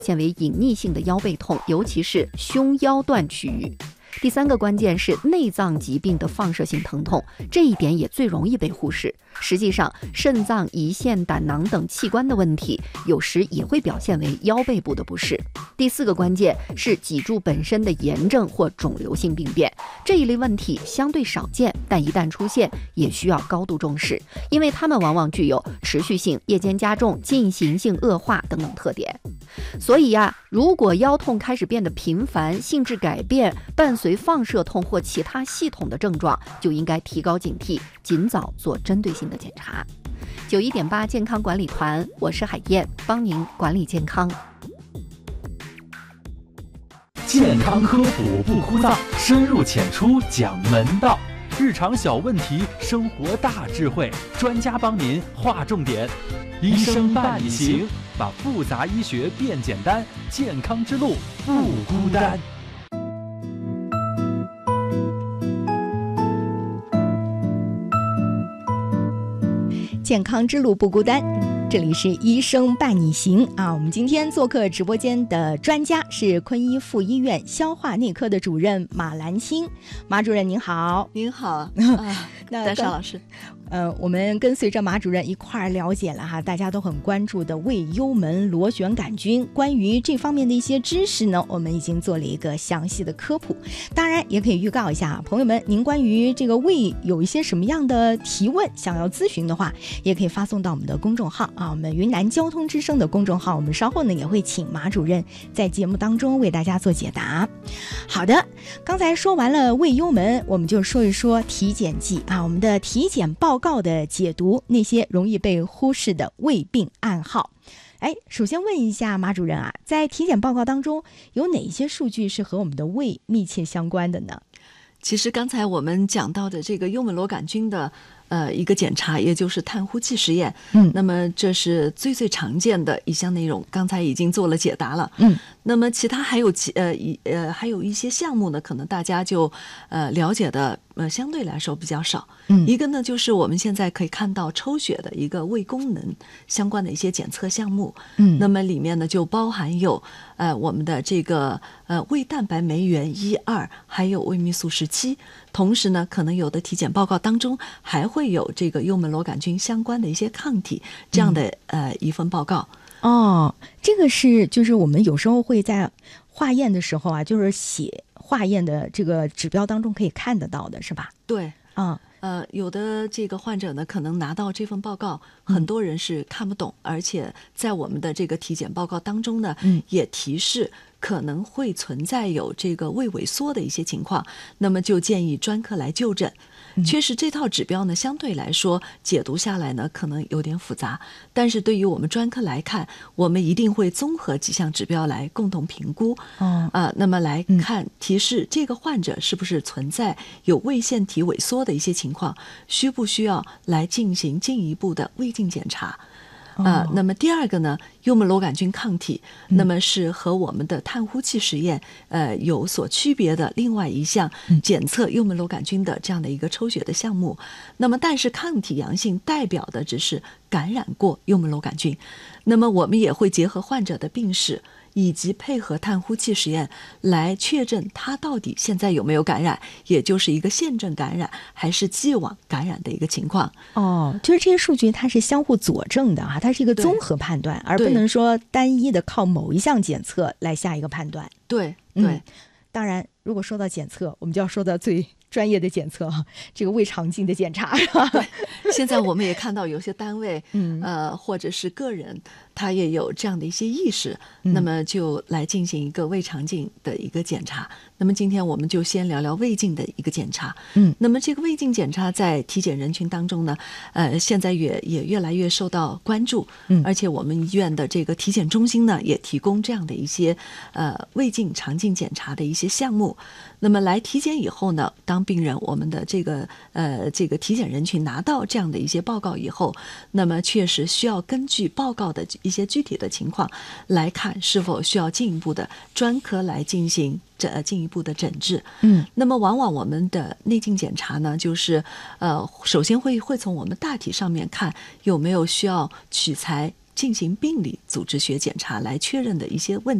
现为隐匿性的腰背痛，尤其是胸腰段区域。第三个关键是内脏疾病的放射性疼痛，这一点也最容易被忽视。实际上，肾脏、胰腺、胆囊等器官的问题，有时也会表现为腰背部的不适。第四个关键是脊柱本身的炎症或肿瘤性病变，这一类问题相对少见，但一旦出现，也需要高度重视，因为它们往往具有持续性、夜间加重、进行性恶化等等特点。所以如果腰痛开始变得频繁、性质改变，伴随放射痛或其他系统的症状，就应该提高警惕，尽早做针对性的检查。91.8健康管理团，我是海燕，帮您管理健康。 健康科普不枯燥，深入浅出讲门道，日常小问题，生活大智慧，专家帮您划重点。医生伴你行，把复杂医学变简单，健康之路不孤单。 健康之路不孤单，这里是医生伴你行啊！我们今天做客直播间的专家是昆医附医院消化内科的主任马兰青。马主任您好。 您好那戴尚老师。 我们跟随着马主任一块儿了解了大家都很关注的胃幽门螺旋杆菌，关于这方面的一些知识呢，我们已经做了一个详细的科普。当然也可以预告一下朋友们，您关于这个胃有一些什么样的提问想要咨询的话，也可以发送到我们的公众号我们云南交通之声的公众号，我们稍后呢也会请马主任在节目当中为大家做解答。好的，刚才说完了胃幽门，我们就说一说体检剂我们的体检报告的解读，那些容易被忽视的胃病暗号。首先问一下马主任在体检报告当中有哪些数据是和我们的胃密切相关的呢？ 其实刚才我们讲到的这个幽门螺杆菌的一个检查，也就是碳呼气实验，那么这是最常见的一项内容，刚才已经做了解答了。那么其他还有还有一些项目呢，可能大家就了解的相对来说比较少。一个呢就是我们现在可以看到抽血的一个胃功能相关的一些检测项目。那么里面呢就包含有我们的这个胃蛋白酶原1、2，还有胃泌素17。同时呢，可能有的体检报告当中还会有这个幽门螺杆菌相关的一些抗体这样的一份报告。 这个是就是我们有时候会在化验的时候就是写化验的这个指标当中可以看得到的是吧？ 对有的这个患者呢，可能拿到这份报告，很多人是看不懂，而且在我们的这个体检报告当中呢，也提示可能会存在有这个胃萎缩的一些情况，那么就建议专科来就诊。确实这套指标呢相对来说解读下来呢可能有点复杂，但是对于我们专科来看，我们一定会综合几项指标来共同评估。那么来看提示这个患者是不是存在有胃腺体萎缩的一些情况，需不需要来进行进一步的胃镜检查。那么第二个呢，幽门螺杆菌抗体，那么是和我们的碳呼气实验有所区别的另外一项检测幽门螺杆菌的这样的一个抽血的项目。那么但是抗体阳性代表的只是感染过幽门螺杆菌，那么我们也会结合患者的病史以及配合碳呼气实验来确诊他到底现在有没有感染，也就是一个现症感染还是既往感染的一个情况。 就是这些数据它是相互佐证的它是一个综合判断，而不能说单一的靠某一项检测来下一个判断。 对， 当然如果说到检测，我们就要说到最专业的检测这个胃肠镜的检查。 现在我们也看到有些单位或者是个人他也有这样的一些意识，那么就来进行一个胃肠镜的一个检查。那么今天我们就先聊聊胃镜的一个检查。那么这个胃镜检查在体检人群当中呢现在也越来越受到关注。而且我们医院的这个体检中心呢也提供这样的一些胃镜肠镜检查的一些项目。那么来体检以后呢，当病人我们的这个体检人群拿到这样的一些报告以后，那么确实需要根据报告的一些具体的情况来看是否需要进一步的专科来进行进一步的诊治。那么往往我们的内镜检查呢，就是首先会从我们大体上面看有没有需要取材进行病理组织学检查来确认的一些问题。